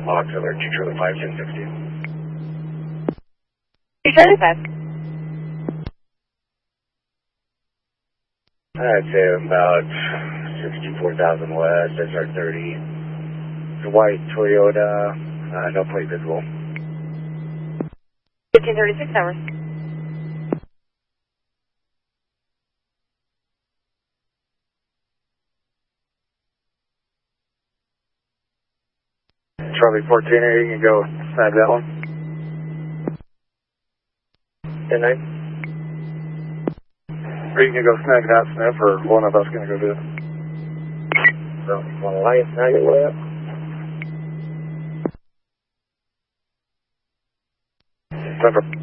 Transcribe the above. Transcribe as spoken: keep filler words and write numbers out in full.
Auxiliary two Charlie five ten sixty. two Charlie five. I'd say about sixty-four thousand west, S R thirty. It's a white Toyota, uh, no plate visible. fifteen thirty-six hours. Charlie fourteen, you can go snag that one. ten nine. Or you can go snag that sniff, or one of us can go do it. So, you want to line snag it way up? Time for